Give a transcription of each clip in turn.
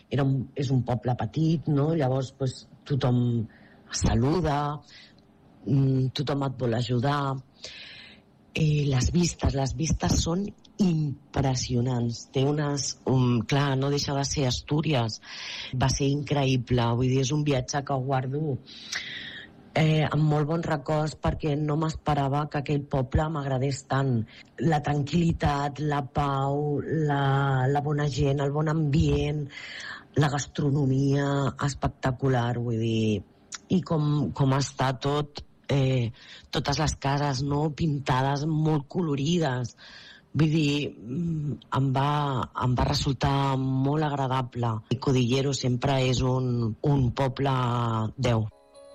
és un poble petit, no? Llavors pues, tothom saluda, tothom et vol ajudar. Les vistes són impressionants. Té unes... clar, no deixa de ser Astúries. Va ser increïble. Vull dir, és un viatge que guardo amb molt bons records perquè no m'esperava que aquell poble m'agradés tant. La tranquil·litat, la pau, la bona gent, el bon ambient, la gastronomia espectacular, vull dir, i com està tot, totes les cases, no?, pintades molt colorides. Vull dir, em va resultar molt agradable. Codillero sempre és un poble 10.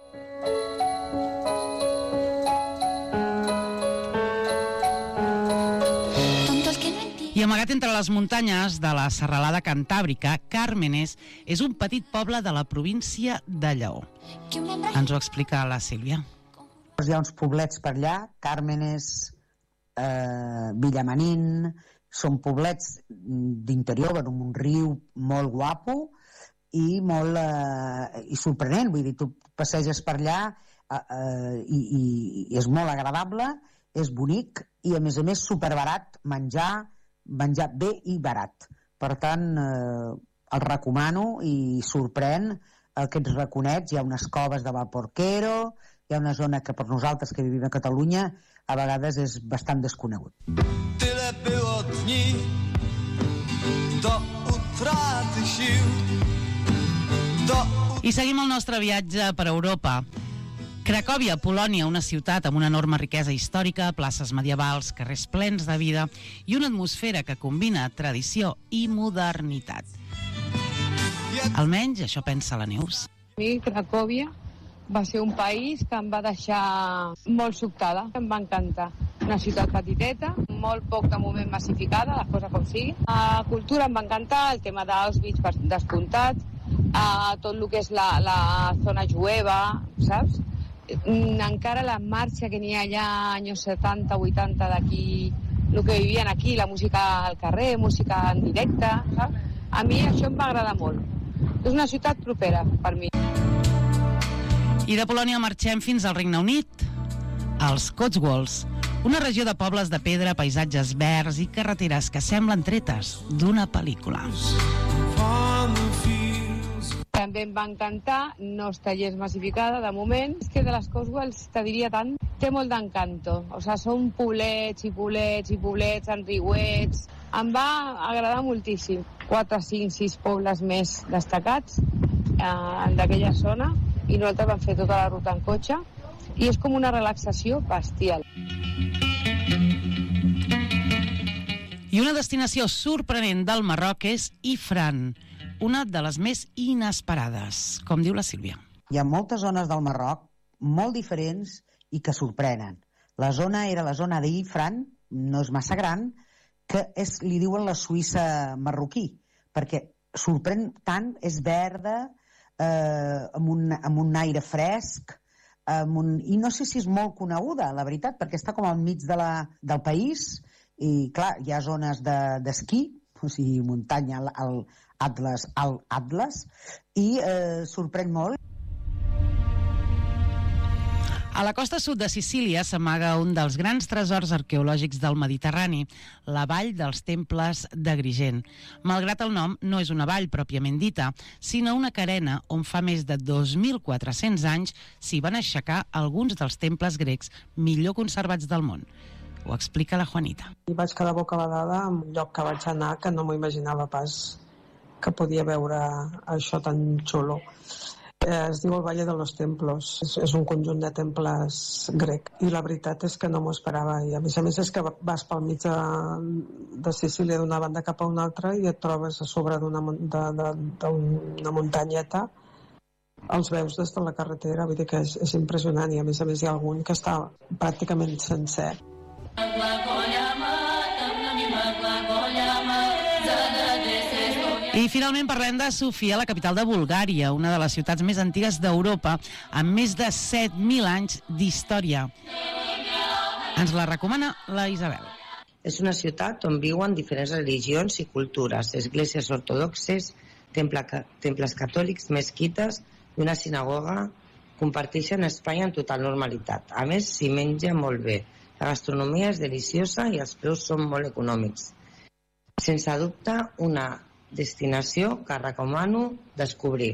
I amagat entre les muntanyes de la serralada cantàbrica, Càrmenes és un petit poble de la província de Lleó. Ens ho explica la Sílvia. Hi ha uns poblets per allà, Càrmenes, Villamanín, són poblets d'interior, amb un riu molt guapo i molt i sorprenent. Vull dir, tu passeges per allà i és molt agradable, és bonic i a més superbarat menjar bé i barat. Per tant, el recomano i sorprèn aquests raconets. Hi ha unes coves de Valporquero, hi ha una zona que per nosaltres que vivim a Catalunya a vegades és bastant desconegut. Tyle było dni do utraty sił. I seguim el nostre viatge per Europa. Cracòvia, Polònia, una ciutat amb una enorme riquesa històrica, places medievals, carrers plens de vida i una atmosfera que combina tradició i modernitat. Almenys això pensa la Neus. A mi Cracòvia va ser un país que em va deixar molt sobtada, em va encantar. Una ciutat petiteta, molt poc de moment massificada, les coses com sigui. La cultura em va encantar, el tema d'Auschwitz descomptat, tot el que és la zona jueva, saps? Encara la marxa que n'hi ha allà anys 70, 80 d'aquí, el que vivien aquí, la música al carrer, música en directe, saps? A mi això em va agradar molt. És una ciutat propera per mi. I de Polònia marxem fins al Regne Unit, als Cotswolds, una regió de pobles de pedra, paisatges verds i carreteres que semblen tretes d'una pel·lícula. També em va encantar, no està gens massificada de moment. És que de les Cotswolds te diria tant, té molt d'encanto. O sigui, són poblets i poblets i poblets, enriuets. Em va agradar moltíssim. 4, 5, 6 pobles més destacats d'aquella zona i nosaltres vam fer tota la ruta en cotxe i és com una relaxació bestial. I una destinació sorprenent del Marroc és Ifrane, una de les més inesperades, com diu la Sílvia. Hi ha moltes zones del Marroc molt diferents i que sorprenen. La zona era la zona d'Ifrane, no és massa gran, que li diuen la Suïssa marroquí, perquè sorprèn tant, és verda, amb un aire fresc, i no sé si és molt coneguda, la veritat, perquè està com al mig del país, i clar, hi ha zones d'esquí, o sigui, muntanya, al Atlas, i sorprèn molt. A la costa sud de Sicília s'amaga un dels grans tresors arqueològics del Mediterrani, la vall dels temples d'Agrigent. Malgrat el nom, no és una vall pròpiament dita, sinó una carena on fa més de 2.400 anys s'hi van aixecar alguns dels temples grecs millor conservats del món. Ho explica la Juanita. I vaig quedar bocabadada en un lloc que vaig anar que no m'ho imaginava pas que podia veure això tan xulo. Es diu el Valle de los Templos, és un conjunt de temples grec i la veritat és que no m'ho esperava i a més és que vas pel mig de Sicília d'una banda cap a una altra i et trobes a sobre d'una muntanyeta, els veus des de la carretera, vull dir que és impressionant i a més hi ha algun que està pràcticament sencer. I finalment parlem de Sofia, la capital de Bulgària, una de les ciutats més antigues d'Europa, amb més de 7.000 anys d'història. Ens la recomana la Isabel. És una ciutat on viuen diferents religions i cultures, esglésies ortodoxes, temples catòlics, mesquites i una sinagoga comparteixen espai en total normalitat. A més, s'hi menja molt bé. La gastronomia és deliciosa i els preus són molt econòmics. Sense dubte, una destinació que recomano descobrir.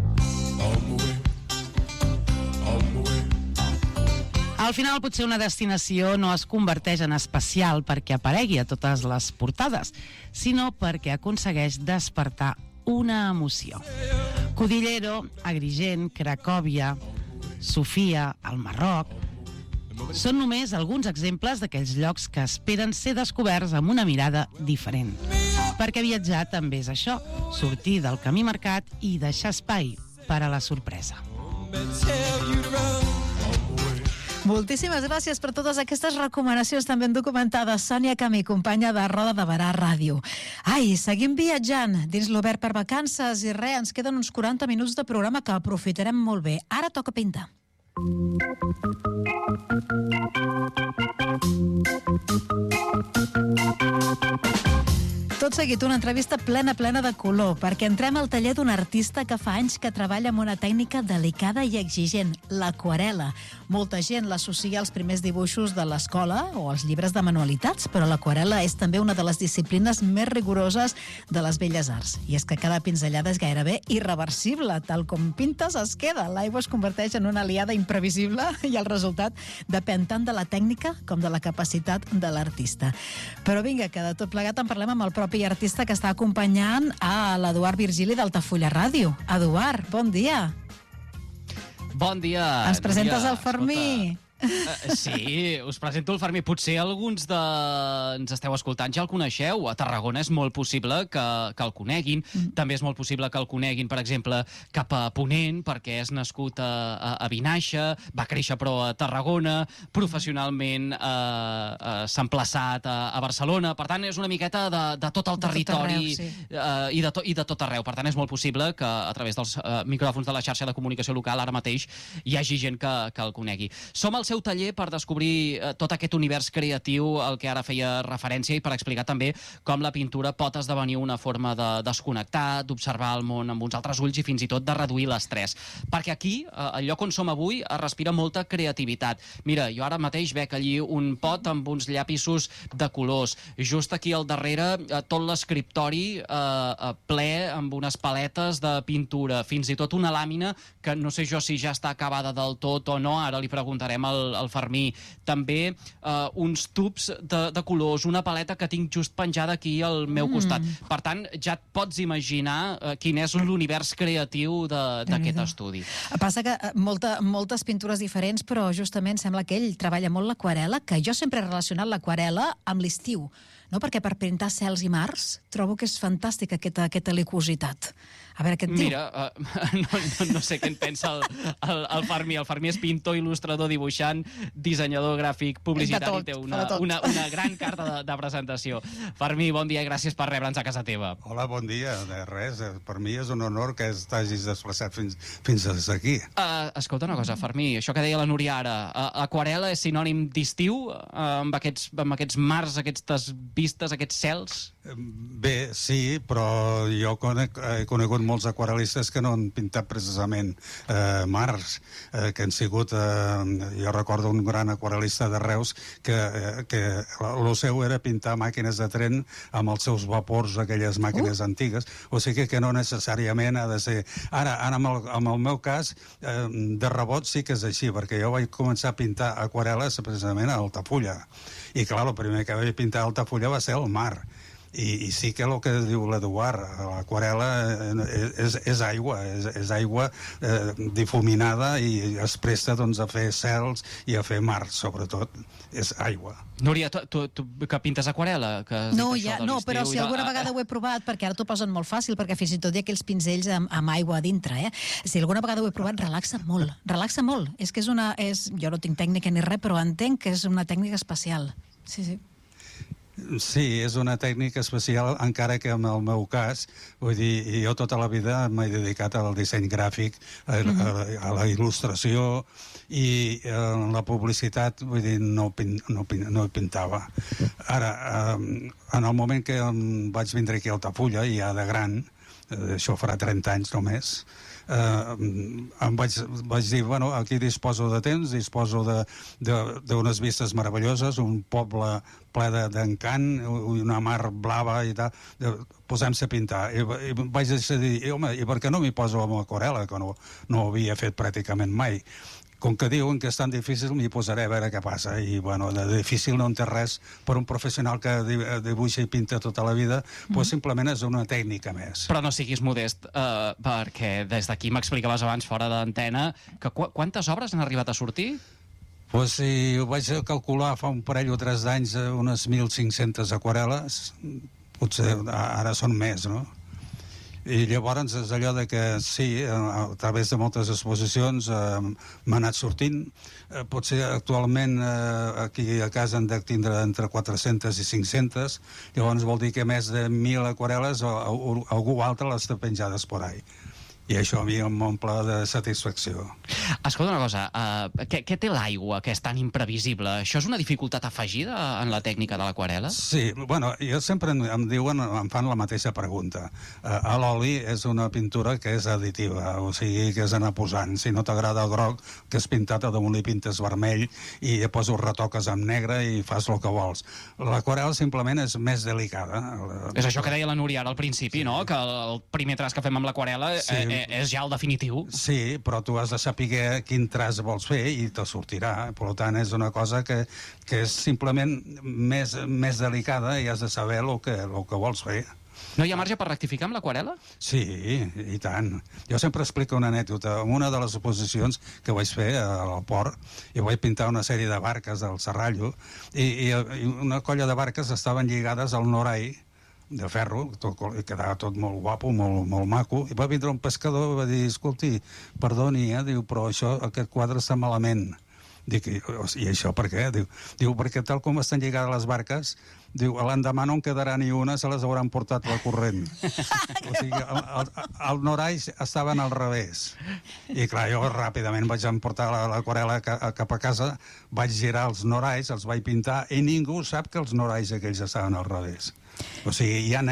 Al final, potser una destinació no es converteix en especial perquè aparegui a totes les portades, sinó perquè aconsegueix despertar una emoció. Cudillero, Agrigent, Cracòvia, Sofia, al Marroc... Són només alguns exemples d'aquells llocs que esperen ser descoberts amb una mirada diferent. Perquè viatjar també és això, sortir del camí marcat i deixar espai per a la sorpresa. Moltíssimes gràcies per totes aquestes recomanacions tan ben documentades. Sònia Camí, companya de Roda de Barà Ràdio. Ai, seguim viatjant dins l'Obert per vacances i res, ens queden uns 40 minuts de programa que aprofitarem molt bé. Ara toca pintar. Tot seguit, una entrevista plena de color, perquè entrem al taller d'un artista que fa anys que treballa amb una tècnica delicada i exigent, l'aquarela. Molta gent l'associa als primers dibuixos de l'escola o als llibres de manualitats, però l'aquarela és també una de les disciplines més rigoroses de les belles arts. I és que cada pinzellada és gairebé irreversible. Tal com pintes, es queda. L'aigua es converteix en una aliada imprevisible i el resultat depèn tant de la tècnica com de la capacitat de l'artista. Però vinga, que de tot plegat en parlem amb el propi artista que està acompanyant a l'Eduard Virgili d'Altafulla Ràdio. Eduard, bon dia. Bon dia. Ens presentes el Fermí. Sí, us presento el Fermí. Potser alguns ens esteu escoltant ja el coneixeu. A Tarragona és molt possible que el coneguin. També és molt possible que el coneguin, per exemple, cap a Ponent, perquè és nascut a Vinaixa, va créixer però a Tarragona, professionalment s'ha emplaçat a Barcelona. Per tant, és una miqueta de tot el territori i de tot arreu. Per tant, és molt possible que a través dels micròfons de la xarxa de comunicació local ara mateix hi hagi gent que el conegui. Som al seu taller per descobrir tot aquest univers creatiu al que ara feia referència i per explicar també com la pintura pot esdevenir una forma de desconnectar, d'observar el món amb uns altres ulls i fins i tot de reduir l'estrès. Perquè aquí, al lloc on som avui, es respira molta creativitat. Mira, jo ara mateix veig allí un pot amb uns llapisos de colors. Just aquí al darrere, tot l'escriptori ple amb unes paletes de pintura, fins i tot una làmina que no sé jo si ja està acabada del tot o no, ara li preguntarem al Fermí. També uns tubs de colors, una paleta que tinc just penjada aquí al meu costat. Per tant, ja et pots imaginar quin és l'univers creatiu d'aquest estudi. Passa que moltes pintures diferents, però justament sembla que ell treballa molt l'aquarela, que jo sempre he relacionat l'aquarela amb l'estiu, no? Perquè per pintar cels i mars trobo que és fantàstica aquesta liquositat. A veure què et diu. Mira, no sé què en pensa el Fermí. El Fermí és pintor, il·lustrador, dibuixant, dissenyador gràfic, publicitari, té una gran carta de presentació. Fermí, bon dia i gràcies per rebre'ns a casa teva. Hola, bon dia. De res, per mi és un honor que t'hagis desplaçat fins aquí. Escolta una cosa, Fermí, això que deia la Núria ara, aquarela és sinònim d'estiu amb aquests mars, aquestes vistes, aquests cels? Bé, sí, però jo he conegut molts aquarel·listes que no han pintat precisament mars, que han sigut... Jo recordo un gran aquarel·lista de Reus que el seu era pintar màquines de tren amb els seus vapors, aquelles màquines antigues, o sigui que no necessàriament ha de ser... Ara, en el meu cas, de rebot sí que és així, perquè jo vaig començar a pintar aquarel·les precisament a Altafulla. I clar, el primer que vaig pintar a Altafulla va ser el mar. I sí que el que diu l'Eduard, l'aquarela és aigua, és aigua difuminada i es presta doncs, a fer cels i a fer mar, sobretot. És aigua. Núria, tu que pintes aquarela? No, però si alguna vegada ho he provat, perquè ara t'ho posen molt fàcil, perquè fins i tot hi ha aquells pinzells amb aigua a dintre, Si alguna vegada ho he provat, relaxa molt. És que jo no tinc tècnica ni res, però entenc que és una tècnica especial. Sí. Sí, és una tècnica especial, encara que en el meu cas, vull dir, jo tota la vida m'he dedicat al disseny gràfic, a la il·lustració i la publicitat, vull dir, no pintava. Ara, en el moment que vaig vindre aquí a Altafulla, ja de gran, això farà 30 anys només, em vaig dir, bueno, aquí disposo de temps, disposo d'unes vistes meravelloses, un poble ple d'encant, una mar blava i tal, posem-se a pintar. I vaig decidir, home, i per què no m'hi poso amb aquarel·la, que no ho havia fet pràcticament mai? Com que diuen que és tan difícil, m'hi posaré a veure què passa. I, bueno, de difícil no en té res per un professional que dibuixa i pinta tota la vida, doncs simplement és una tècnica més. Però no siguis modest, perquè des d'aquí m'explicaves abans, fora d'antena, que quantes obres han arribat a sortir? Doncs si ho vaig calcular fa un parell o 3 d'anys, unes 1.500 aquarel·les, potser ara són més, no? I llavors és allò de que sí, a través de moltes exposicions m'ha anat sortint. Potser actualment aquí a casa en dec tindre entre 400 i 500, llavors vol dir que més de 1.000 aquarel·les algú altre les té penjades por ahí. I això a mi m'omple de satisfacció. Escolta una cosa, què té l'aigua que és tan imprevisible? Això és una dificultat afegida en la tècnica de l'aquarel·la? Sí, bueno, jo sempre em diuen, em fan la mateixa pregunta. A l'oli és una pintura que és additiva, o sigui, que és anar posant. Si no t'agrada el groc, que és pintat, a damunt li pintes vermell i després ho retoques amb negre i fas el que vols. L'aquarel·la simplement és més delicada. És això que deia la Núria ara al principi, no? Que el primer traç que fem amb l'aquarel·la és ja el definitiu. Sí, però tu has de saber quin traç vols fer i te sortirà. Per tant, és una cosa que és simplement més delicada i has de saber el que vols fer. No hi ha marge per rectificar amb l'aquarel·la? Sí, i tant. Jo sempre explico una anècdota. En una de les exposicions que vaig fer al port, i vaig pintar una sèrie de barques del Serrallo, i una colla de barques estaven lligades al norai de ferro, quedava tot molt guapo, molt maco, i va vindre un pescador i va dir, escolti, perdoni, diu, però aquest quadre està malament. Dic, i això per què? Diu, perquè tal com estan lligades les barques, diu, l'endemà no en quedarà ni una, se les hauran portat la corrent. O sigui, el norai estaven al revés. I clar, jo ràpidament vaig emportar l'aquarel·la cap a casa, vaig girar els norais, els vaig pintar, i ningú sap que els norais aquells estaven al revés. O sigui, hi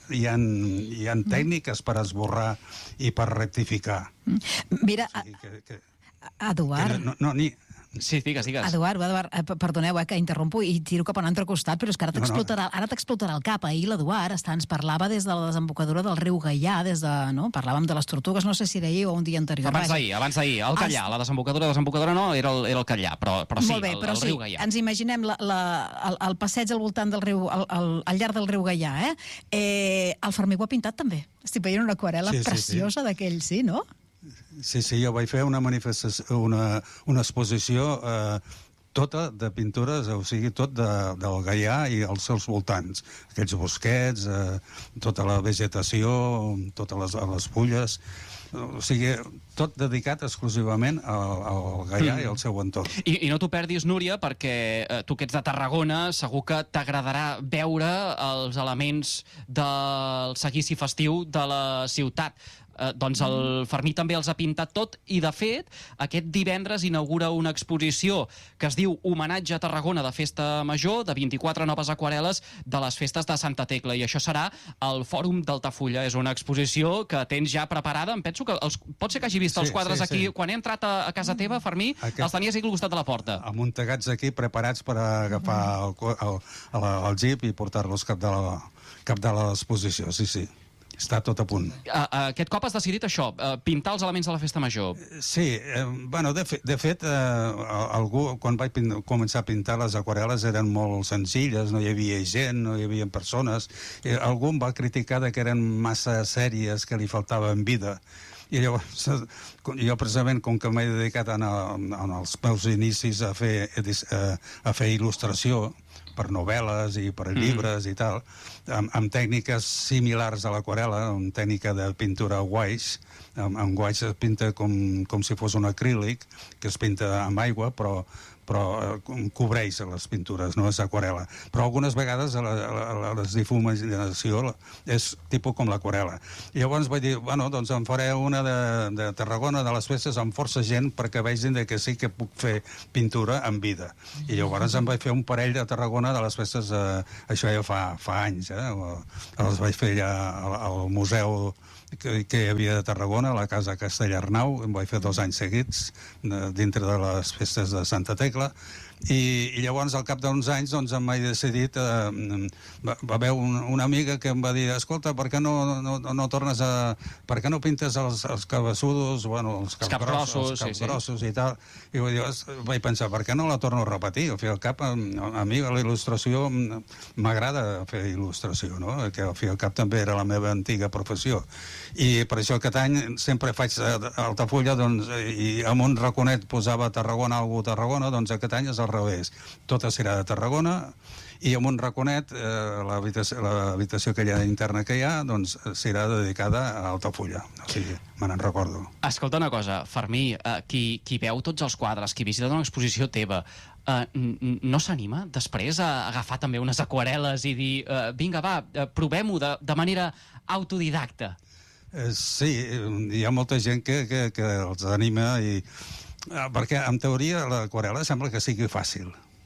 ha tècniques per esborrar i per rectificar. Mira, Eduard... Sí, digues. Eduard, perdoneu que interrompo i tiro cap a un altre costat, però és que ara t'explotarà el cap. Ahir l'Eduard ens parlava des de la desembocadura del riu Gaià, parlàvem de les tortugues, no sé si era ahir o un dia anterior. Abans d'ahir, el Callà, la desembocadura no, era el Callà, però sí, el riu Gaià. Ens imaginem el passeig al voltant del riu, al llarg del riu Gaià, el Fermí ho ha pintat també. Estic veient una aquarel·la preciosa d'aquell, sí, no? Sí, jo vaig fer una manifestació, una exposició tota de pintures, o sigui, tot del Gaià i els seus voltants. Aquells bosquets, tota la vegetació, totes les fulles... O sigui, tot dedicat exclusivament al Gaià i al seu entorn. I no t'ho perdis, Núria, perquè tu que ets de Tarragona segur que t'agradarà veure els elements del seguici festiu de la ciutat. Doncs el Fermí també els ha pintat tot i, de fet, aquest divendres inaugura una exposició que es diu Homenatge a Tarragona de Festa Major, de 24 noves aquarel·les de les festes de Santa Tecla, i això serà al Fòrum d'Altafulla. És una exposició que tens ja preparada. Em penso que pot ser que hagi vist els quadres aquí. Quan he entrat a casa teva, Fermí, els tenies aquí al costat de la porta. Amuntegats aquí, preparats per agafar el jeep i portar-los cap de l'exposició, sí. Està tot a punt. Aquest cop has decidit això, pintar els elements de la Festa Major. Sí, de fet, quan vaig començar a pintar les aquarel·les eren molt senzilles, no hi havia gent, no hi havia persones. Algú em va criticar que eren massa sèries, que li faltaven vida. I llavors, jo precisament, com que m'he dedicat en els meus inicis a fer il·lustració, per novel·les i per llibres i tal, amb tècniques similars a l'aquarel·la, amb tècnica de pintura guaix. Amb guaix es pinta com si fos un acrílic, que es pinta amb aigua, però cobreix les pintures, no és aquarel·la. Però algunes vegades la difuminació és tipus com l'aquarel·la. I llavors vaig dir, doncs em faré una de Tarragona, de les festes, amb força gent, perquè vegin que sí que puc fer pintura amb vida. I llavors em vaig fer un parell de Tarragona de les festes, això ja fa anys, els vaig fer allà al Museu que hi havia a Tarragona, a la Casa Castellarnau. Em vaig fer 2 anys seguits dintre de les festes de Santa Tecla. I llavors, al cap d'uns anys, doncs, em vaig decidir... Va haver una amiga que em va dir: escolta, per què no tornes a... Per què no pintes els cabassudos, bueno, els capgrossos i tal? I vaig pensar, per què no la torno a repetir? Al fi al cap, a mi la il·lustració m'agrada fer il·lustració, no? Que al fi al cap també era la meva antiga professió. I per això aquest any sempre faig Altafulla, doncs, i amb un raconet posava Tarragona, algú a Tarragona, doncs aquest any és al revés. Tota serà de Tarragona, i amb un raconet l'habitació aquella interna que hi ha, doncs serà dedicada a Altafulla. O sigui, me n'en recordo. Escolta una cosa, Fermí, qui veu tots els quadres, qui visita una exposició teva, no s'anima després a agafar també unes aquarel·les i dir, vinga, va, provem-ho de manera autodidacta? Sí, hi ha molta gent que els anima, perquè en teoria l'aquarel·la sembla que sigui fàcil.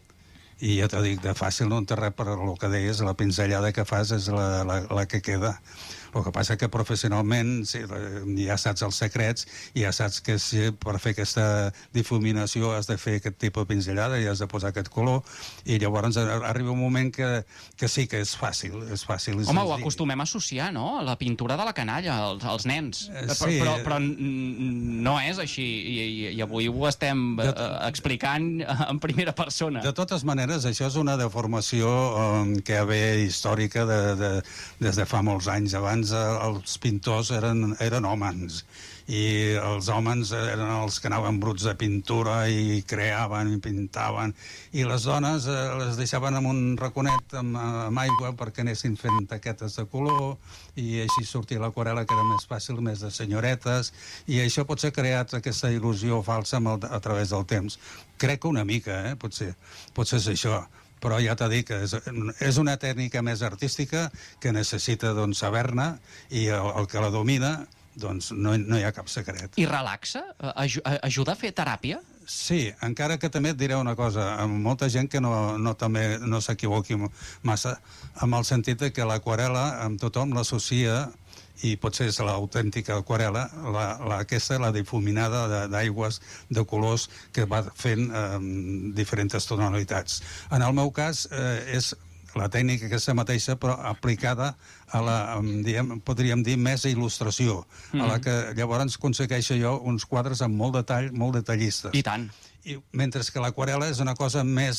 I ja t'ho dic, de fàcil no en té res, per el que deies, la pinzellada que fas és la que queda. El que passa que professionalment ja saps els secrets i ja saps que per fer aquesta difuminació has de fer aquest tipus de pinzellada i has de posar aquest color, i llavors arriba un moment que sí que és fàcil. Home, ho acostumem a associar, no?, a la pintura de la canalla, als nens. Sí. Però no és així, i avui ho estem explicant en primera persona. De totes maneres, això és una deformació que ve històrica des de fa molts anys. Abans els pintors eren hòmens, i els homes eren els que anaven bruts de pintura i creaven i pintaven, i les dones les deixaven amb un raconet amb aigua perquè anessin fent taquetes de color, i així sortia l'aquarel·la, que era més fàcil, més de senyoretes, i això potser ha creat aquesta il·lusió falsa a través del temps. Crec que una mica, potser és això. Però ja t'he dit que és una tècnica més artística que necessita saber-ne, i el que la domina, doncs no hi ha cap secret. I relaxa? Ajuda a fer teràpia? Sí, encara que també et diré una cosa, amb molta gent que no s'equivoqui massa, amb el sentit que l'aquarel·la amb tothom l'associa, i potser és l'autèntica aquarel·la, la difuminada d'aigües, de colors, que va fent diferents tonalitats. En el meu cas, és la tècnica aquesta mateixa, però aplicada a la, podríem dir, més il·lustració, a la que llavors aconsegueixo jo uns quadres amb molt detall, molt detallistes. I tant. Mentre que l'aquarel·la és una cosa més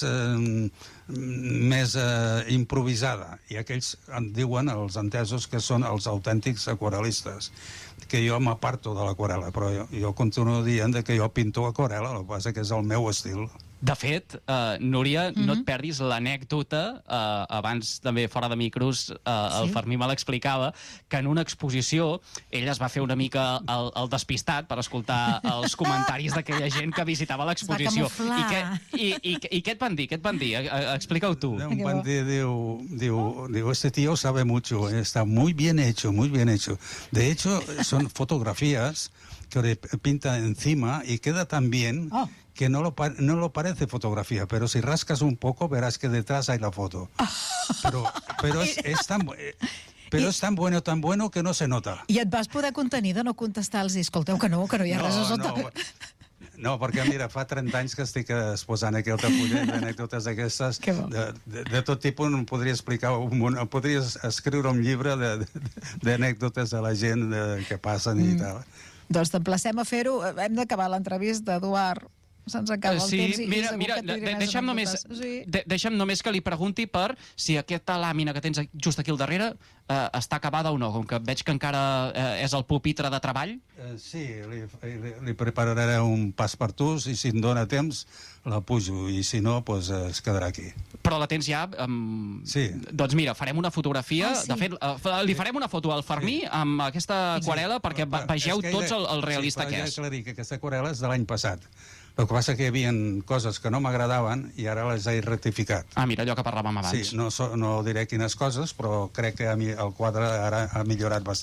improvisada, i aquells en diuen, els entesos, que són els autèntics aquarel·listes, que jo m'aparto de l'aquarel·la, però jo continuo dient que jo pinto aquarel·la, el que passa que és el meu estil. De fet, Núria, no et perdis l'anècdota, abans també fora de micros el Fermí me l'explicava, que en una exposició ell es va fer una mica el despistat per escoltar els comentaris d'aquella gent que visitava l'exposició. I què et van dir? Explica-ho tu. Em van dir, diu, este tío sabe mucho, está muy bien hecho. De hecho, son fotografías que pinta encima y queda tan bien que no lo parece fotografía, pero si rascas un poco verás que detrás hay la foto. Pero es tan bueno que no se nota. I et vas poder contenir de no contestar-los i escolteu que no hi ha res a sota. No, perquè mira, fa 30 anys que estic exposant aquí al Altafulla d'anècdotes d'aquestes, de tot tipus. Podria explicar, podries escriure un llibre d'anècdotes de la gent que passen i tal. Doncs t'emplacem a fer-ho. Hem d'acabar l'entrevista, Eduard. Se'ns acaba el temps i mira, deixa'm només que li pregunti per si aquesta làmina que tens just aquí al darrere està acabada o no, com que veig que encara és el pupitre de treball. Sí, li prepararé un passepartús i si em dóna temps la pujo, i si no, doncs es quedarà aquí. Però la tens ja? Sí. Doncs mira, farem una fotografia. De fet, li farem una foto al Fermí amb aquesta aquarel·la perquè vegeu tots el realista que és. Sí, però he d'aclarir que aquesta aquarel·la és de l'any passat. El que passa que hi havia coses que no m'agradaven i ara les he rectificat. Mira, allò que parlàvem abans. Sí, no diré quines coses, però crec que el quadre ara ha millorat bastant.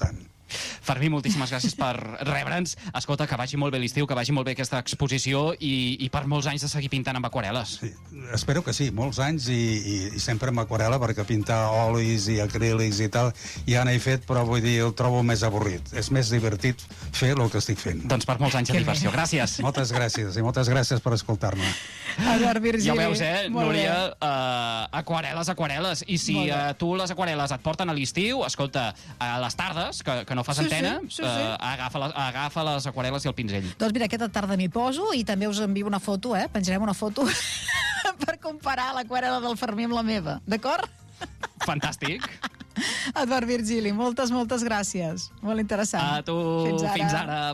Fermí, moltíssimes gràcies per rebre'ns. Escolta, que vagi molt bé l'estiu, que vagi molt bé aquesta exposició i per molts anys de seguir pintant amb aquarel·les. Sí, espero que sí, molts anys i sempre amb aquarel·la, perquè pintar olis i acrílics i tal ja n'he fet, però vull dir, el trobo més avorrit. És més divertit fer el que estic fent. Doncs per molts anys de diversió. Gràcies. Moltes gràcies i moltes gràcies per escoltar-me. Eduard Virgili. Ja ho veus, Núria? Aquarel·les. I si tu les aquarel·les et porten a l'estiu, escolta, a les tardes, que no fas antena, agafa les aquarel·les i el pinzell. Doncs mira, aquesta tarda m'hi poso i també us envio una foto, penjarem una foto per comparar l'aquarel·la del Fermí amb la meva, d'acord? Fantàstic. Eduard Virgili, moltes gràcies. Molt interessant. A tu, fins ara.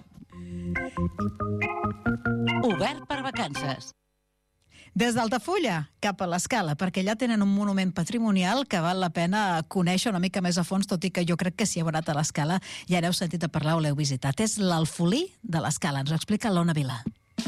Obert per vacances. Des d'Altafulla cap a l'Escala, perquè allà tenen un monument patrimonial que val la pena conèixer una mica més a fons, tot i que jo crec que si heu anat a l'Escala ja n'heu sentit a parlar o l'heu visitat. És l'Alfolí de l'Escala. Ens ho explica l'Ona Vilà.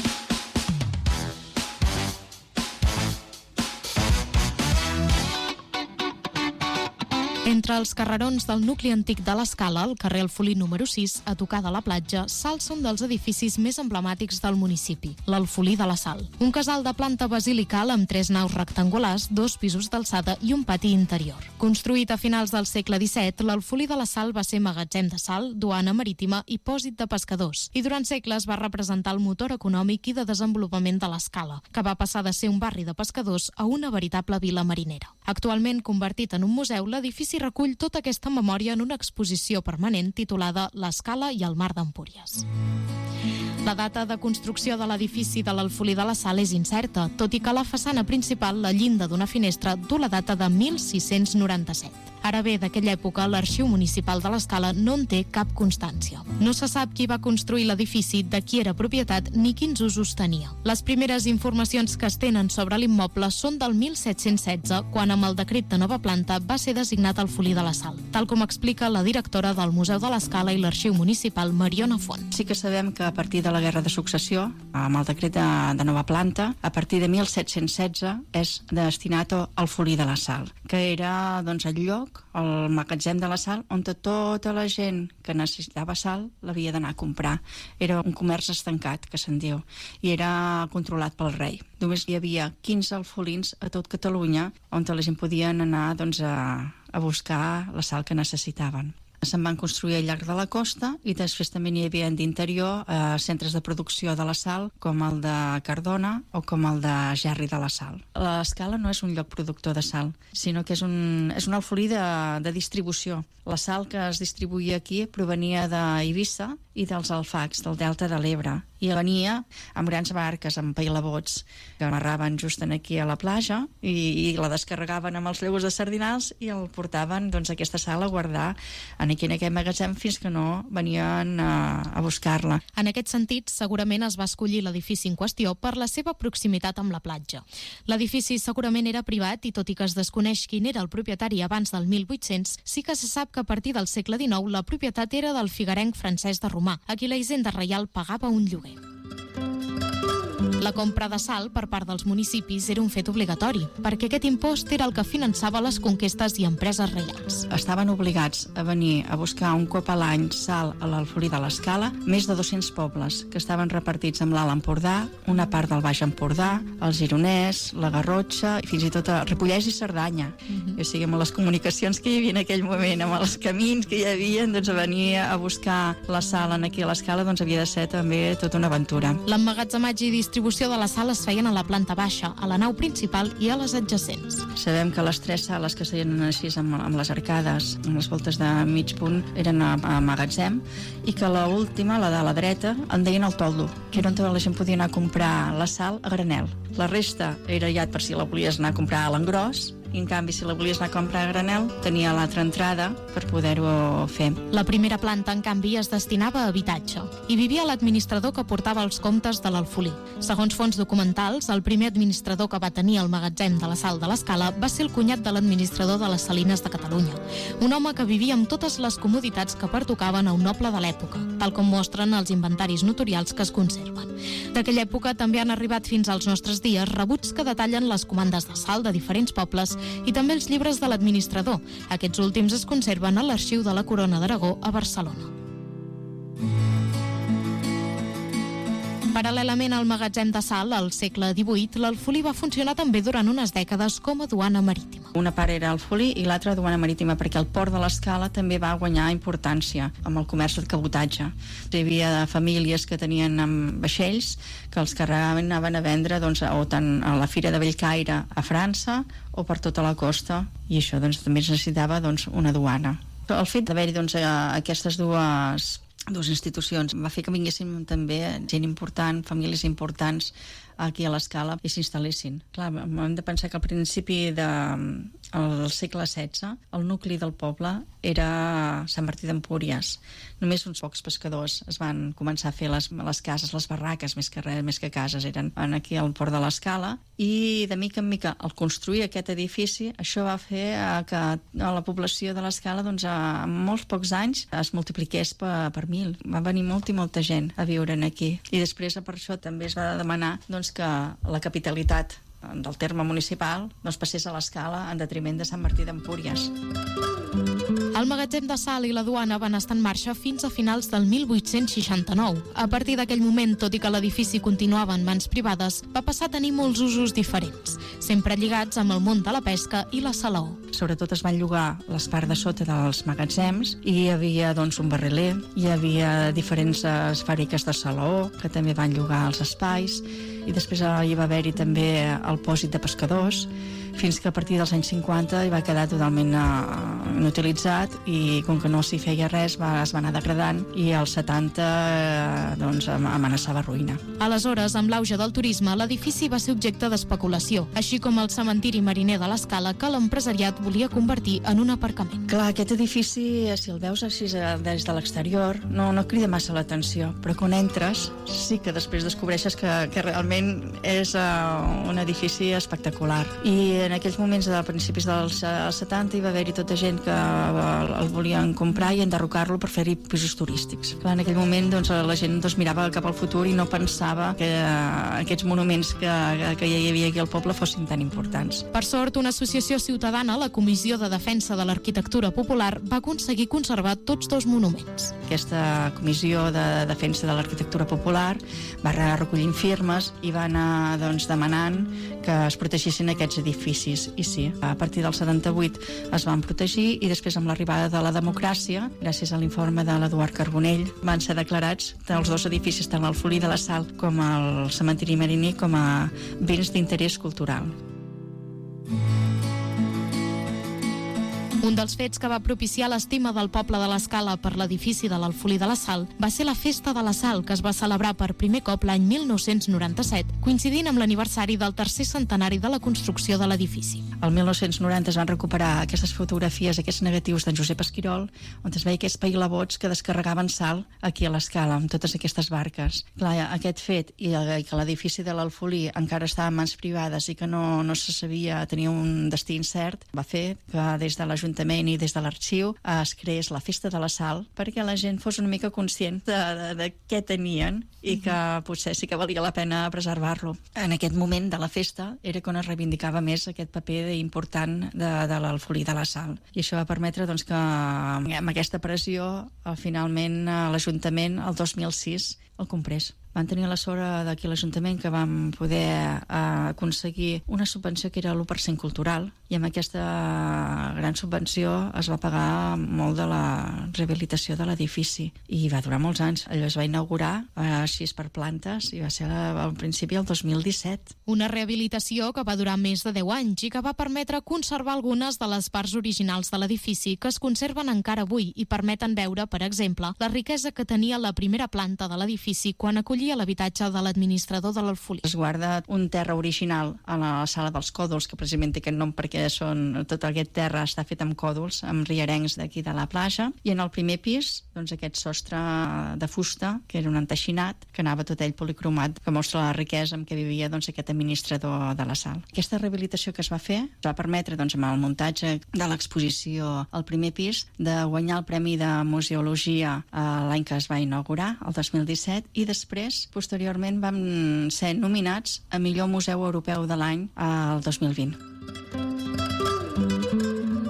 Entre els carrerons del nucli antic de l'Escala, el carrer Alfolí número 6, a tocar de la platja, s'alça un dels edificis més emblemàtics del municipi, l'Alfolí de la Sal. Un casal de planta basilical amb 3 naus rectangulars, 2 pisos d'alçada i un pati interior. Construït a finals del segle XVII, l'Alfolí de la Sal va ser magatzem de sal, duana marítima i pòsit de pescadors, i durant segles va representar el motor econòmic i de desenvolupament de l'Escala, que va passar de ser un barri de pescadors a una veritable vila marinera. Actualment convertit en un museu, l'edifici recull tota aquesta memòria en una exposició permanent titulada L'Escala i el Mar d'Empúries. La data de construcció de l'edifici de l'Alfolí de la Sal és incerta, tot i que a la façana principal, la llinda d'una finestra du la data de 1697. Ara bé, d'aquella època, l'Arxiu Municipal de l'Escala no en té cap constància. No se sap qui va construir l'edifici, de qui era propietat ni quins usos tenia. Les primeres informacions que es tenen sobre l'immoble són del 1716, quan amb el decret de nova planta va ser designat Alfolí de la Sal, tal com explica la directora del Museu de l'Escala i l'Arxiu Municipal, Mariona Font. Sí que sabem que a partir de la Guerra de Successió, amb el decret de nova planta, a partir de 1716 és destinat al Alfolí de la Sal, que era doncs, el lloc, el magatzem de la sal, on tota la gent que necessitava sal l'havia d'anar a comprar. Era un comerç estancat, que se'n diu, i era controlat pel rei. Només hi havia 15 alfolins a tot Catalunya on la gent podien anar doncs, a buscar la sal que necessitaven. Se'n van construir al llarg de la costa i després també n'hi havia d'interior centres de producció de la sal, com el de Cardona o com el de Gerri de la Sal. L'Escala no és un lloc productor de sal, sinó que és un alfolí de distribució. La sal que es distribuïa aquí provenia d'Eivissa i dels alfacs, del delta de l'Ebre, i venia amb grans barques, amb pailabots, que amarraven just aquí a la platja i la descarregaven amb els llegos de sardinals i el portaven doncs, aquesta sal a guardar en aquest magatzem fins que no venien a buscar-la. En aquest sentit, segurament es va escollir l'edifici en qüestió per la seva proximitat amb la platja. L'edifici segurament era privat i tot i que es desconeix quin era el propietari abans del 1800, sí que se sap que a partir del segle XIX la propietat era del figuerenc Francesc de Romà, a qui la hisenda reial pagava un lloguer. La compra de sal per part dels municipis era un fet obligatori, perquè aquest impost era el que finançava les conquestes i empreses reials. Estaven obligats a venir a buscar un cop a l'any sal a l'Alfolí de l'Escala, més de 200 pobles, que estaven repartits amb l'Alt Empordà, una part del Baix Empordà, el Gironès, la Garrotxa, i fins i tot a Ripollès i Cerdanya. O sigui, amb les comunicacions que hi havia en aquell moment, amb els camins que hi havia, doncs venir a buscar la sal aquí a l'Escala doncs havia de ser també tota una aventura. L'emmagatzematge i distribució de la sal es feien a la planta baixa, a la nau principal i a les adjacents. Sabem que les 3 sales que seien així amb les arcades, amb les voltes de mig punt, eren a magatzem, i que l'última, la de la dreta, en deien el toldo, que era on la gent podia anar a comprar la sal a granel. La resta era ja per si la volies anar a comprar a l'engròs, i en canvi si la volies anar a comprar a granel tenia l'altra entrada per poder-ho fer. La primera planta, en canvi, es destinava a habitatge. Hi vivia l'administrador que portava els comptes de l'Alfolí. Segons fonts documentals, el primer administrador que va tenir el magatzem de la sal de l'Escala va ser el cunyat de l'administrador de les Salines de Catalunya, un home que vivia amb totes les comoditats que pertocaven a un noble de l'època, tal com mostren els inventaris notorials que es conserven. D'aquella època també han arribat fins als nostres dies rebuts que detallen les comandes de sal de diferents pobles i també els llibres de l'administrador. Aquests últims es conserven a l'Arxiu de la Corona d'Aragó a Barcelona. Paral·lelament al magatzem de sal, al segle XVIII, l'Alfolí va funcionar també durant unes dècades com a duana marítima. Una part era Alfolí i l'altra duana marítima, perquè el port de l'Escala també va guanyar importància amb el comerç de cabotatge. Hi havia famílies que tenien vaixells que els carregaven i anaven a vendre o tant a la Fira de Bellcaire a França o per tota la costa, i això també es necessitava una duana. El fet d'haver-hi aquestes dues institucions va fer que vinguessin també gent important, famílies importants aquí a l'Escala i s'instal·lessin. Clar, hem de pensar que al principi del segle XVI el nucli del poble era Sant Martí d'Empúries. Només uns pocs pescadors es van començar a fer les cases, les barraques, més que cases, eren aquí al port de l'Escala, i de mica en mica, al construir aquest edifici, això va fer que la població de l'Escala en molts pocs anys es multipliqués per 1.000. Va venir molta gent a viure aquí. I després per això també es va demanar que la capitalitat del terme municipal passés a l'Escala en detriment de Sant Martí d'Empúries. El magatzem de sal i la duana van estar en marxa fins a finals del 1869. A partir d'aquell moment, tot i que l'edifici continuava en mans privades, va passar a tenir molts usos diferents, sempre lligats amb el món de la pesca i la salaó. Sobretot es van llogar les parts de sota dels magatzems i hi havia un barriler, hi havia diferents fàbriques de salaó que també van llogar els espais, i després hi va haver-hi també el pòsit de pescadors, fins que a partir dels anys 50 hi va quedar totalment inutilitzat, i com que no s'hi feia res es va anar degradant, i als 70 amenaçava ruïna. Aleshores, amb l'auge del turisme, l'edifici va ser objecte d'especulació, així com el cementiri mariner de l'Escala, que l'empresariat volia convertir en un aparcament. Clar, aquest edifici, si el veus així des de l'exterior, no crida massa l'atenció, però quan entres sí que després descobreixes que realment és un edifici espectacular. I en aquells moments, a principis dels 70, hi va haver-hi tota gent que el volien comprar i enderrocar-lo per fer-hi pisos turístics. Clar, en aquell moment la gent mirava cap al futur i no pensava que aquests monuments que hi havia aquí al poble fossin tan importants. Per sort, una associació ciutadana, la Comissió de Defensa de l'Arquitectura Popular, va aconseguir conservar tots dos monuments. Aquesta Comissió de Defensa de l'Arquitectura Popular va recollir firmes i va anar demanant que es protegissin aquests edificis. I sí, a partir del 78 es van protegir, i després, amb l'arribada de la democràcia, gràcies a l'informe de l'Eduard Carbonell, van ser declarats els dos edificis, tant l'Alfolí de la Sal com el cementiri mariner, com a béns d'interès cultural. Un dels fets que va propiciar l'estima del poble de l'Escala per l'edifici de l'Alfolí de la Sal va ser la Festa de la Sal, que es va celebrar per primer cop l'any 1997, coincidint amb l'aniversari del tercer centenari de la construcció de l'edifici. El 1990 es van recuperar aquestes fotografies, aquests negatius d'en Josep Esquirol, on es veia aquests pailabots que descarregaven sal aquí a l'Escala, amb totes aquestes barques. Clar, aquest fet, i que l'edifici de l'Alfolí encara estava en mans privades i que no se sabia, tenia un destí incert, va fer que des de l'Ajuntament i des de l'arxiu es creés la Festa de la Sal perquè la gent fos una mica conscient de què tenien i que potser sí que valia la pena preservar-lo. En aquest moment de la festa era quan es reivindicava més aquest paper important de l'Alfolí de la Sal. I això va permetre que amb aquesta pressió finalment l'Ajuntament el 2006 el comprés. Van tenir la sort d'aquí a l'Ajuntament que vam poder aconseguir una subvenció que era l'1% cultural, i amb aquesta gran subvenció es va pagar molt de la rehabilitació de l'edifici, i va durar molts anys. Allò es va inaugurar així per plantes i va ser al principi el 2017. Una rehabilitació que va durar més de 10 anys i que va permetre conservar algunes de les parts originals de l'edifici, que es conserven encara avui i permeten veure, per exemple, la riquesa que tenia la primera planta de l'edifici quan acollia l'habitatge de l'administrador de l'Alfolí. Es guarda un terra original a la sala dels còdols, que precisament té aquest nom perquè tot aquest terra està fet amb còdols, amb rierencs d'aquí de la platja, i en el primer pis, aquest sostre de fusta, que era un enteixinat, que anava tot ell policromat, que mostra la riquesa amb què vivia aquest administrador de la sal. Aquesta rehabilitació que es va fer va permetre, amb el muntatge de l'exposició al primer pis, de guanyar el Premi de Museologia l'any que es va inaugurar, el 2017, i després, posteriorment, vam ser nominats a Millor Museu Europeu de l'any el 2020.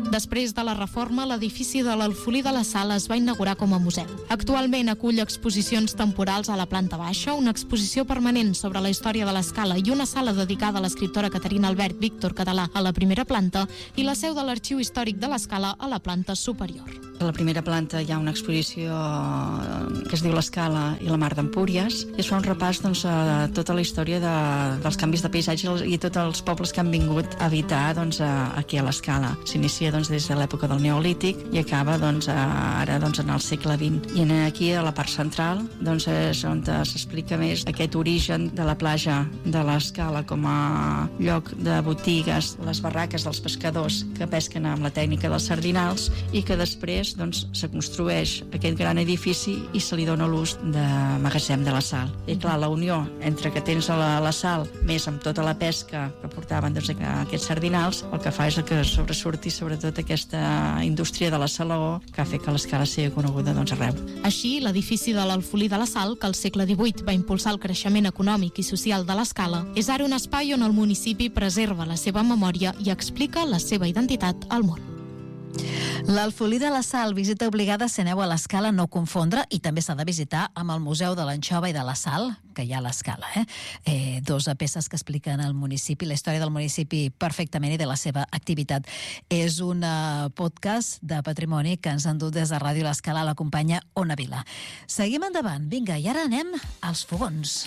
Després de la reforma, l'edifici de l'Alfolí de la Sal es va inaugurar com a museu. Actualment acull exposicions temporals a la planta baixa, una exposició permanent sobre la història de l'Escala i una sala dedicada a l'escriptora Caterina Albert Víctor Català a la primera planta i la seu de l'Arxiu Històric de l'Escala a la planta superior. A la primera planta hi ha una exposició que es diu l'Escala i la Mar d'Empúries i es fa un repàs a tota la història dels canvis de paisatge i tots els pobles que han vingut a habitar aquí a l'Escala. S'inicia des de l'època del Neolític i acaba ara en el segle XX. I aquí a la part central és on s'explica més aquest origen de la platja de l'Escala com a lloc de botigues, les barraques dels pescadors que pesquen amb la tècnica dels sardinals i que després se construeix aquest gran edifici i se li dona l'ús de magatzem de la sal. I clar, la unió entre que tens la sal més amb tota la pesca que portaven aquests sardinals, el que fa és que sobresurti sobretot aquesta indústria de la salaó que ha fet que l'Escala sigui coneguda arreu. Així, l'edifici de l'Alfolí de la Sal, que al segle XVIII va impulsar el creixement econòmic i social de l'Escala, és ara un espai on el municipi preserva la seva memòria i explica la seva identitat al món. L'Alfolí de la Sal, visita obligada si aneu a l'Escala, no confondre, i també s'ha de visitar amb el Museu de l'Anxova i de la Sal, que hi ha a l'Escala. Dos peces que expliquen el municipi, la història del municipi perfectament i de la seva activitat. És un podcast de patrimoni que ens han dut des de Ràdio l'Escala, la companya Ona Vila. Seguim endavant. Vinga, i ara anem als fogons.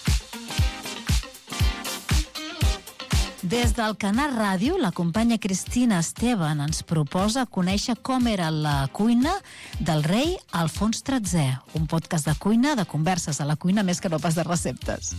Des del Canal Ràdio, la companya Cristina Esteban ens proposa conèixer com era la cuina del rei Alfons XIII, un podcast de cuina, de converses a la cuina, més que no pas de receptes.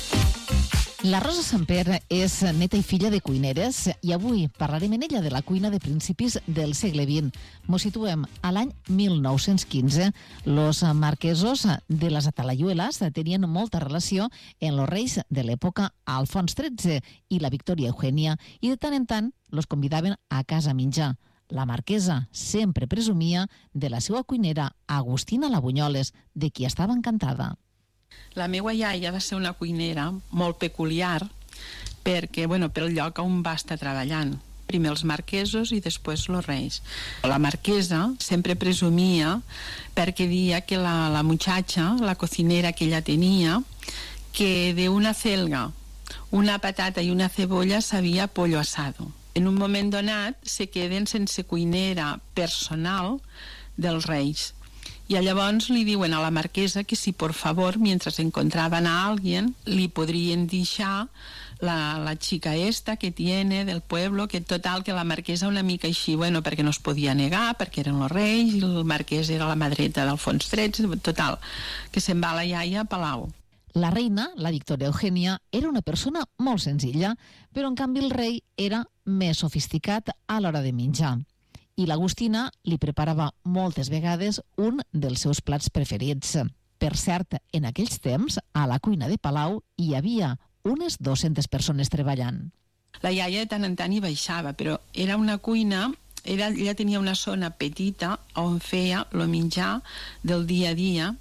La Rosa Samper és neta i filla de cuineres i avui parlarem en ella de la cuina de principis del segle XX. Mos situem a l'any 1915. Los marquesos de les Atalayuelas tenien molta relació amb els reis de l'època Alfons XIII i la Victòria Eugènia i de tant en tant los convidaven a casa a menjar. La marquesa sempre presumia de la seva cuinera Agustina Labunyoles, de qui estava encantada. La meva iaia va ser una cuinera molt peculiar perquè, pel lloc on va estar treballant. Primer els marquesos i després els reis. La marquesa sempre presumia perquè deia que la muchacha, la cocinera que ella tenia, que de una celga, una patata i una cebolla sabia pollo asado. En un moment donat se queden sense cuinera personal dels reis. Y llavors li diuen a la marquesa que si por favor, mientras encontraban a alguien, li podrien deixar la chica esta que tiene del pueblo, que total, que la marquesa una mica així, perquè no es podia negar, perquè eren els reis, i el marquès era la mà dreta d'Alfons XIII, total, que se'n va la iaia a Palau. La reina, la Victòria Eugènia, era una persona molt senzilla, però en canvi el rei era més sofisticat a l'hora de menjar. I l'Agustina li preparava moltes vegades un dels seus plats preferits. Per cert, en aquells temps, a la cuina de Palau hi havia unes 200 persones treballant. La iaia de tant en tant hi baixava, però era una cuina, ella tenia una zona petita on feia el menjar del dia a dia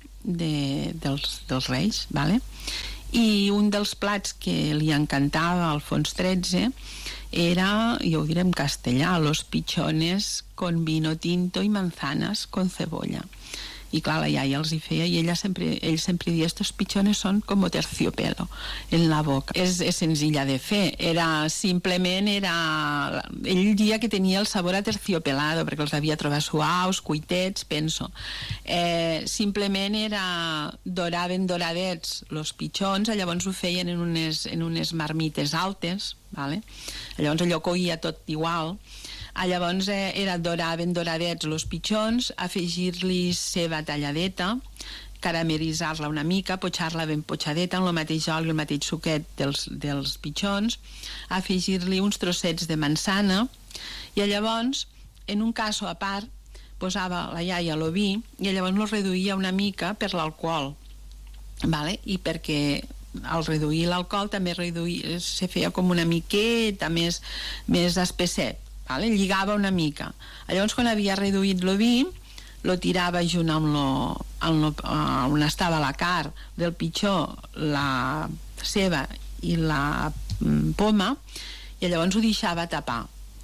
dels reis, ¿vale? I un dels plats que li encantava a Alfons XIII era, jo ho diré en castellà, los pichones con vino tinto y manzanas con cebolla. I clar, la iaia els hi feia i ell sempre dia, estos pichones són com terciopelo en la boca. És senzilla de fer, simplement ell dia que tenia el sabor a terciopelado, perquè els havia trobat suaus, cuitets, penso. Simplement doraven doradets els pichons, llavors ho feien en unes marmites altes, ¿vale? Llavors allò coïa tot igual. Llavors doraven doradets els pitxons, afegir-li ceba talladeta, caramelitzar-la una mica, potxar-la ben potxadeta amb el mateix oli, el mateix suquet dels pitxons, afegir-li uns trossets de manzana i llavors, en un caso a part, posava la iaia el vi i llavors lo reduïa una mica per l'alcohol, ¿vale? I perquè al reduir l'alcohol també se feia com una miqueta més espesset. Lligava una mica. Llavors, quan havia reduït el vi, lo tirava junt amb on estava la carn del pitxó, la ceba i la poma, i llavors ho deixava tapar.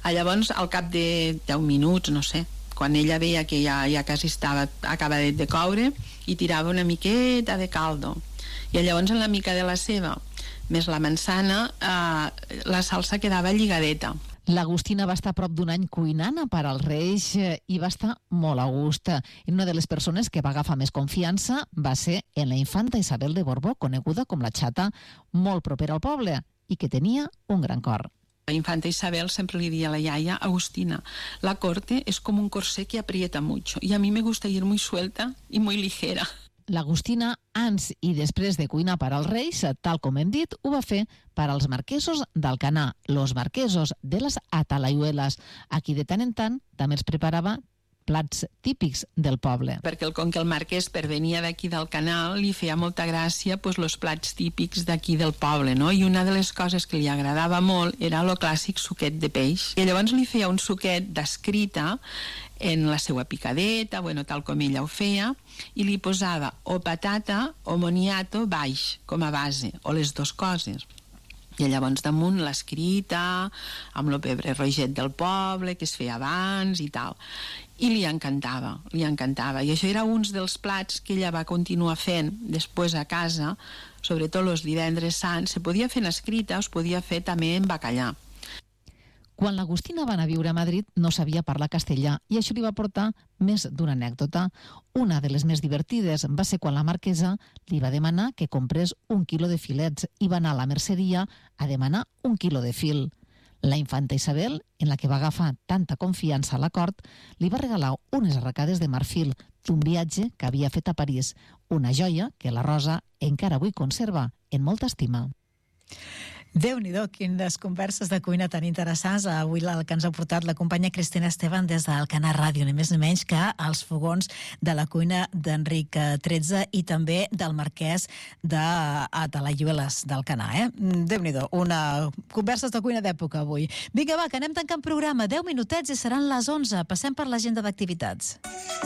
Llavors, al cap de 10 minuts, no sé, quan ella veia que ja quasi estava acabadet de coure, hi tirava una miqueta de caldo. I llavors en la mica de la ceba més la manzana, la salsa quedava lligadeta. L'Agustina va estar prop d'un any cuinant per als Reis i va estar molt a gust. I una de les persones que va agafar més confiança va ser en la infanta Isabel de Borbó, coneguda com la Xata, molt propera al poble i que tenia un gran cor. La infanta Isabel sempre le decía a la yaya, Agustina, la corte es como un corsé que aprieta mucho y a mí me gusta ir muy suelta y muy ligera. L'Agustina, ans i després de cuinar per als Reis, tal com hem dit, ho va fer per als marquesos d'Alcanar, los marquesos de les Atalayuelas, a qui de tant en tant també els preparava plats típics del poble. Perquè com que el marquès pervenia d'aquí del canal, li feia molta gràcia els plats típics d'aquí del poble, no? I una de les coses que li agradava molt era el clàssic suquet de peix. I llavors li feia un suquet descrita en la seva picadeta, tal com ella ho feia, i li posava o patata o moniato baix, com a base, o les dues coses. I llavors damunt l'escrita, amb el pebre roget del poble, que es feia abans i tal. I li encantava. I això era un dels plats que ella va continuar fent després a casa, sobretot els divendres sants. Se podia fer en escrita o es podia fer també en bacallà. Quan l'Agustina va anar a viure a Madrid no sabia parlar castellà i això li va portar més d'una anècdota. Una de les més divertides va ser quan la marquesa li va demanar que comprés 1 quilo de filets i va anar a la merceria a demanar 1 quilo de fil. La infanta Isabel, en la que va agafar tanta confiança a la cort, li va regalar unes arracades de marfil d'un viatge que havia fet a París, una joia que la Rosa encara avui conserva en molta estima. Déu-n'hi-do, quines converses de cuina tan interessants. Avui el que ens ha portat la companya Cristina Esteban des del Canal Ràdio, ni més ni menys que als fogons de la cuina d'Enric XIII i també del marquès de Atalayuelas del Canà. Déu-n'hi-do, converses de cuina d'època avui. Vinga, va, que anem tancant programa. 10 minutets i seran les 11. Passem per l'agenda d'activitats.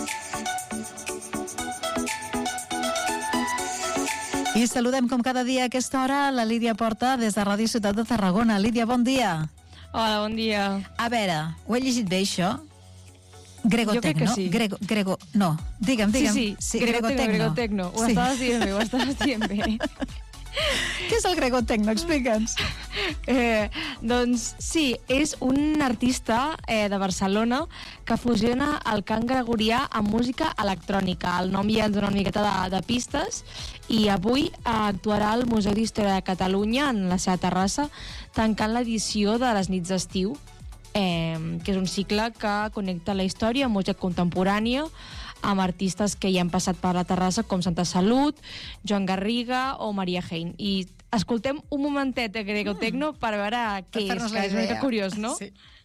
I saludem com cada dia a aquesta hora la Lídia Porta des de Ràdio Ciutat de Tarragona. Lídia, bon dia. Hola, bon dia. A veure, ho he llegit bé, això? Gregotecno? Jo crec que sí. No, digue'm. Sí, Gregotecno. Ho estaves dient bé, Què és el Gregotecno? Explica'ns. Doncs sí, és un artista de Barcelona que fusiona el cant gregorià amb música electrònica. El nom ja ens dona una miqueta de pistes i avui actuarà al Museu d'Història de Catalunya en la seva terrassa tancant l'edició de les nits d'estiu, que és un cicle que connecta la història amb música contemporània amb artistes que ja han passat per la terrassa com Santa Salut, Joan Garriga o Maria Hein. I escoltem un momentet de Gregotecno per veure què és, que és una mica curiós, no? Sí.